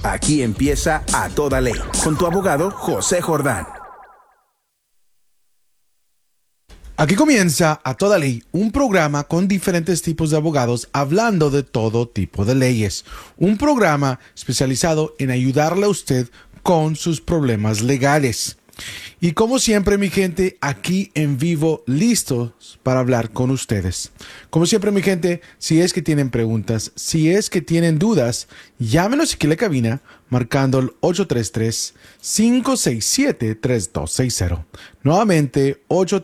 Aquí empieza A Toda Ley, con tu abogado José Jordán. Aquí comienza A Toda Ley, un programa con diferentes tipos de abogados hablando de todo tipo de leyes. Un programa especializado en ayudarle a usted con sus problemas legales. Y como siempre, mi gente, aquí en vivo, listos para hablar con ustedes. Como siempre, mi gente, si es que tienen preguntas, si es que tienen dudas, llámenos aquí a la cabina marcando el 833-567-3260. Nuevamente,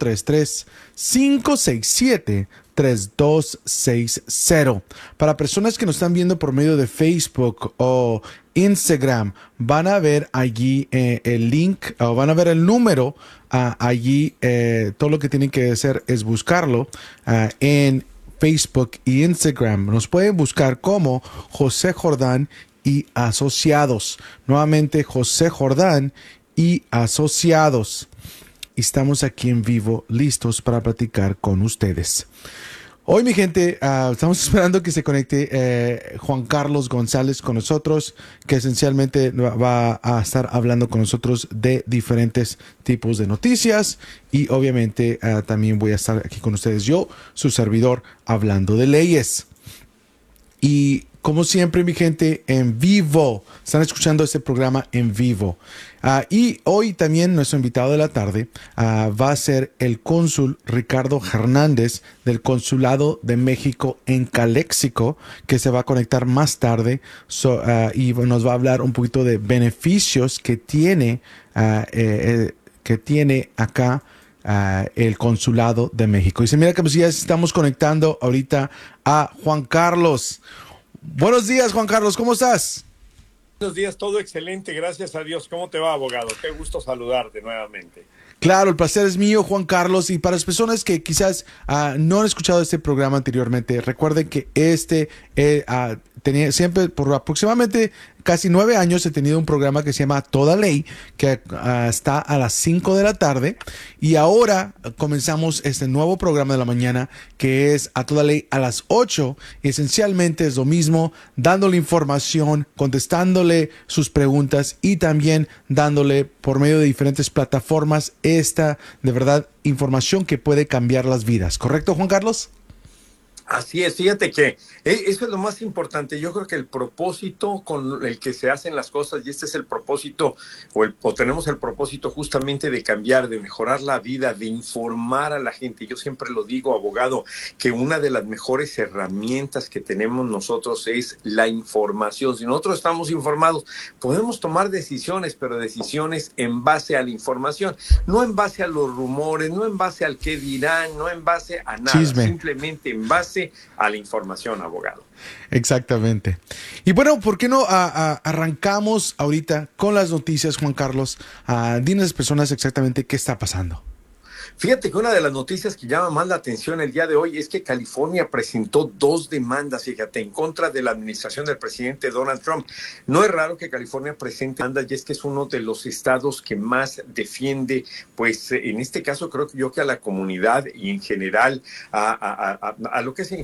833-567-3260. Para personas que nos están viendo por medio de Facebook o Instagram, van a ver allí el link o van a ver el número allí. Todo lo que tienen que hacer es buscarlo en Facebook y Instagram. Nos pueden buscar como José Jordán y Asociados. Nuevamente, José Jordán y Asociados. Estamos aquí en vivo, listos para platicar con ustedes. Hoy, mi gente, estamos esperando que se conecte Juan Carlos González con nosotros, que esencialmente va a estar hablando con nosotros de diferentes tipos de noticias y obviamente también voy a estar aquí con ustedes, yo, su servidor, hablando de leyes. Y como siempre, mi gente, en vivo. Están escuchando este programa en vivo. Y hoy también nuestro invitado de la tarde va a ser el cónsul Ricardo Hernández del Consulado de México en Calexico, que se va a conectar más tarde y nos va a hablar un poquito de beneficios que tiene acá el Consulado de México. Y se mira que pues ya estamos conectando ahorita a Juan Carlos. Buenos días, Juan Carlos, ¿cómo estás? Buenos días, todo excelente, gracias a Dios. ¿Cómo te va, abogado? Qué gusto saludarte nuevamente. Claro, el placer es mío, Juan Carlos, y para las personas que quizás no han escuchado este programa anteriormente, recuerden que tenía siempre, por aproximadamente casi 9 años, he tenido un programa que se llama Toda Ley, que está a las 5 de la tarde, y ahora comenzamos este nuevo programa de la mañana, que es A Toda Ley a las 8, y esencialmente es lo mismo, dándole información, contestándole sus preguntas, y también dándole por medio de diferentes plataformas esta, de verdad, información que puede cambiar las vidas. ¿Correcto, Juan Carlos? Así es, fíjate que eso es lo más importante. Yo creo que el propósito con el que se hacen las cosas, y este es el propósito, o tenemos el propósito justamente de cambiar, de mejorar la vida, de informar a la gente. Yo siempre lo digo, abogado, que una de las mejores herramientas que tenemos nosotros es la información. Si nosotros estamos informados, podemos tomar decisiones, pero decisiones en base a la información, no en base a los rumores, no en base al qué dirán, no en base a nada, simplemente en base a la información, abogado. Exactamente. Y bueno, ¿por qué no arrancamos ahorita con las noticias, Juan Carlos? Dinos a las personas exactamente qué está pasando. Fíjate que una de las noticias que llama más la atención el día de hoy es que California presentó 2 demandas, fíjate, en contra de la administración del presidente Donald Trump. No es raro que California presente demandas, y es que es uno de los estados que más defiende, pues en este caso creo que a la comunidad y en general a lo que es en